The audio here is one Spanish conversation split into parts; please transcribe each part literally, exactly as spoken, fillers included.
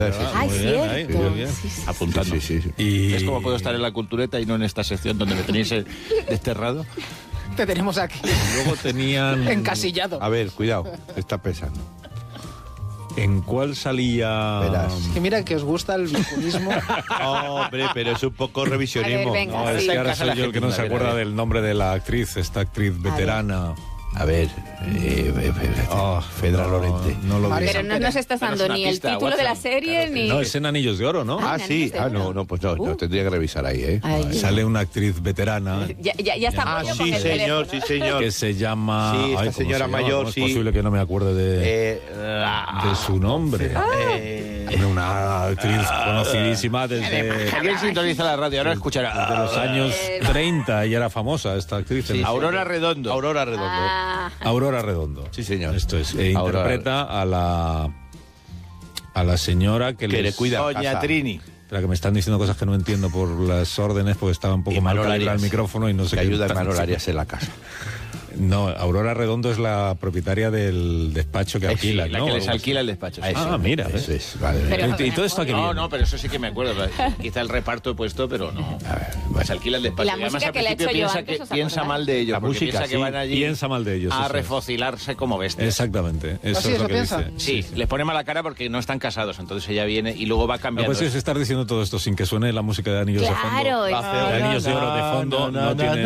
Ay, Muy cierto. bien, ahí, muy bien. Sí, sí, Apuntando. Sí, sí, sí. Y... Y... Es como puedo estar en la cultureta y no en esta sección donde me tenéis eh, desterrado. Te tenemos aquí Luego tenían... encasillado. A ver, cuidado, está pesando. ¿En cuál salía...? Verás. Que mira que os gusta el vinculismo. Hombre, pero es un poco revisionismo. A ver, venga. No, es Sí. que ahora Casa la soy yo el que no Argentina, se a ver, acuerda a ver. del nombre de la actriz, esta actriz veterana. A ver, eh, eh, eh, Oh, Fedra no, Lorente. No lo María vi. Pero no nos estás Pero es dando una ni el pista, título de la Watson. serie Claro que ni... No, es en Anillos de Oro, ¿no? Ah, Ah, sí. de Ah, oro. no, no, pues no, Uh. no, tendría que revisar ahí, ¿eh? Ay, Sale una actriz veterana Ya, ya, ya está. Ah, Pollo sí, con el señor, teléfono. sí, señor. que se llama... Sí, esta Ay, ¿cómo señora se llama? mayor, ¿Cómo es sí. posible que no me acuerde de, Eh, ah, de su nombre? eh, Hombre, una actriz conocidísima desde, Alguien sintoniza la radio, ahora escuchará. desde los años treinta y era famosa esta actriz. Sí, Aurora Redondo. Aurora Redondo. Ah, Aurora Redondo. Sí, señor. Esto es. E Aurora. interpreta a la a la señora que, Que les- le cuida Doña casa. Trini. Espera, que me están diciendo cosas que no entiendo por las órdenes porque estaba un poco Y mal Manol calibrado el Arias. micrófono y no sé Que qué. ayuda a tan- Manol Arias en la casa. No, Aurora Redondo es la propietaria del despacho que Eh, alquila, La ¿no? que les alquila el despacho. sí. Ah, mira, Eso ¿ves? es, vale. Pero- ¿Y y todo esto a qué No, viene? no, pero eso sí que me acuerdo. Quizá el reparto he puesto, pero no. A ver, Pues alquila el despacho. La Y además, música al que le he principio hecho yo piensa, antes, que, ¿os piensa acordáis? mal de ellos. La porque música, piensa que sí. van allí Piensa mal de ellos, a eso es. refocilarse como bestias. Exactamente, eso ¿Ah, sí, es eso lo que piensa? dice. Sí, les pone mala cara porque no están casados. Entonces ella viene y luego va No, cambiando. pues es estar diciendo todo esto sin que suene la música de Anillos de claro. Fondo. es- De Anillos de Oro de fondo no tiene...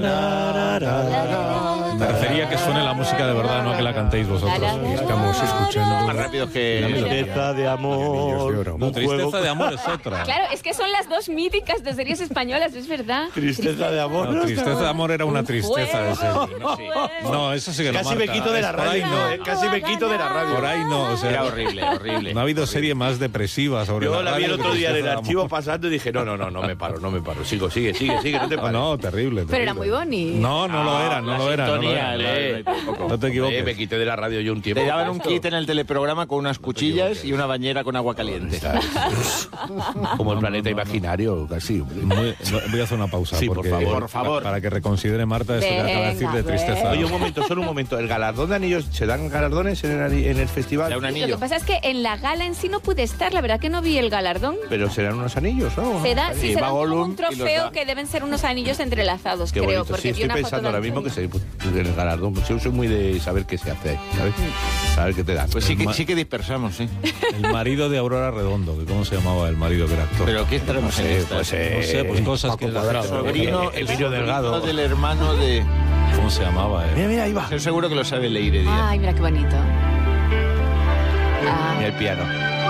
Me refería que suene la música de verdad, no que la cantéis vosotros. Estamos escuchando más rápidos que... Tristeza de amor. No, un Tristeza juego- de amor es otra. Claro, es que son las dos míticas de series españolas, es verdad. Tristeza de amor. No, Tristeza de amor era una tristeza de serie. No, sí. No, eso sí que no Casi marca. me quito de la Es por radio. ahí No, eh, no. casi me quito de la radio. Por ahí no, o sea, Era horrible, horrible. no ha habido serie más depresiva sobre Yo la la vi el radio otro que día en el Tristeza de archivo amor. pasando y dije, no, no, no, no me paro, no me paro. Sigo, sigue, sigue, sigue, no te No, pares. no, terrible, Pero era terrible. muy bonito. No, no lo era, no la lo era. No lo sintonía, era. la- Eh, No te equivoques. eh, me quité de la radio yo un tiempo. Te daban un kit en el teleprograma con unas cuchillas y una bañera con agua caliente. Como el planeta imaginario, casi. Voy, voy a hacer una pausa. Sí, por porque, favor. Por favor. Para que reconsidere Marta esto que acaba de decir de Venga, tristeza. Oye, un momento, solo un momento. ¿El galardón de anillos, se dan galardones en el, en el festival? Da un Lo anillo. que pasa es que en la gala en sí no pude estar, la verdad que no vi el galardón. Pero serán unos anillos, ¿no? Se da, sí, Sí, se va da como Gollum un y los trofeo da. que deben ser unos anillos entrelazados, Qué creo. bonito. Porque Sí, vi estoy una foto pensando de ahora mismo que Antonio. se, pues, el galardón. Pues yo soy muy de saber qué se hace ahí, ¿sabes? Saber qué te dan. Pues sí que, sí que dispersamos, sí. El marido de Aurora Redondo, que ¿cómo se llamaba el marido que era actor? Pero ¿qué tenemos en Eh, esta? pues, eh, no sé, pues cosas que... El sobrino, el Emilio Delgado. sobrino del hermano de... ¿Cómo se llamaba? Mira, Eh? mira, ahí va. Estoy seguro que lo sabe Leire Díaz. Ay, mira qué bonito. Ah, Mira el piano.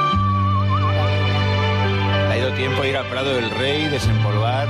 Ha ido tiempo a ir al Prado del Rey, desempolvar.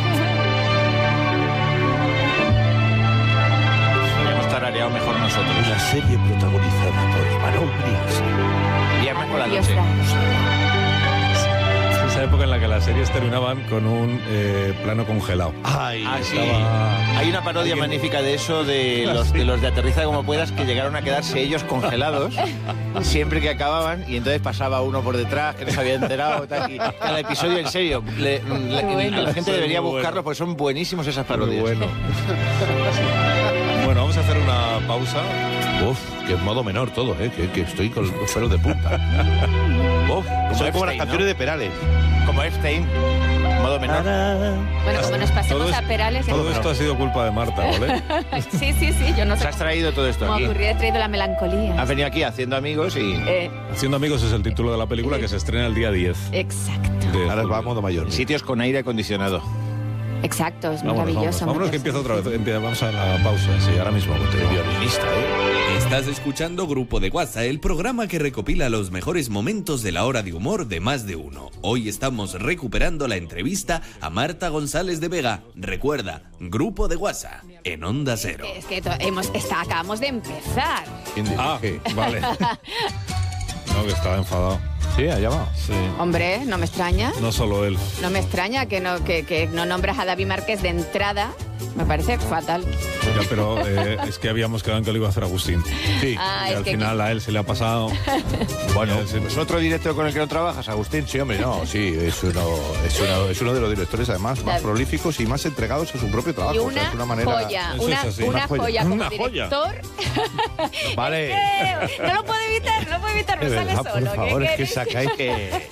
Hemos tarareado mejor nosotros. Una serie protagonizada por Imanol Brias. Viernes por la Dios noche. da. Esa época en la que las series terminaban con un eh, plano congelado. Ay, Ah, sí. Estaba- Hay una parodia Alguien- magnífica de eso, de los, de los de Aterriza como puedas, que llegaron a quedarse ellos congelados siempre que acababan y entonces pasaba uno por detrás que no se había enterado. Tal, y cada episodio, en serio, le- le- la gente Son debería muy buscarlos buenos. porque son buenísimos esas Muy parodias. bueno. Bueno, vamos a hacer una pausa. Uf, que en modo menor todo, ¿eh? Que, que estoy con los pelos de punta. Uf, como, como Epstein, las canciones ¿no? de Perales. Como Epstein, modo menor. Bueno, como nos pasemos Todo a es- Perales... Todo esto ha sido culpa de Marta, ¿vale? Sí, sí, sí, yo no Te sé has traído todo esto cómo aquí. ocurrió, he traído la melancolía. Has venido aquí haciendo amigos y Eh, Haciendo amigos es el título de la película que se estrena el día diez. exacto, de Ahora julio. va a modo mayor. sitios con aire acondicionado. exacto, es Vámonos, maravilloso. vámonos, vámonos que empieza otra vez. Empieza- Vamos a la pausa, sí, ahora mismo. El violinista, ¿eh? Estás escuchando Grupo de WhatsApp, el programa que recopila los mejores momentos de la hora de humor de Más de Uno. Hoy estamos recuperando la entrevista a Marta González de Vega. Recuerda, Grupo de WhatsApp, en Onda Cero. Es que to- hemos, está, acabamos de empezar. ¿Quién dice? Ah, vale. No, que estaba enfadado. Sí, ha llamado. Sí. Hombre, no me extraña. No solo él. No me extraña que no, que, que no nombras a David Márquez de entrada Me parece fatal. Ya, pero eh, es que habíamos quedado en que lo iba a hacer Agustín. Sí. Ah, y es al que final a él se le ha pasado. Bueno, Ya, sí. ¿Es otro director con el que no trabajas, Agustín? sí, hombre, no, sí, es uno, es uno, es uno de los directores además más David. prolíficos y más entregados a su propio trabajo. Y O sea, una, es una manera... joya, Eso una, es así. una Una joya. joya como Una joya. director. Vale. Es que no lo puedo evitar, no lo puedo evitar, me De sale verdad, solo. por ¿qué favor, es que queréis? sacáis que...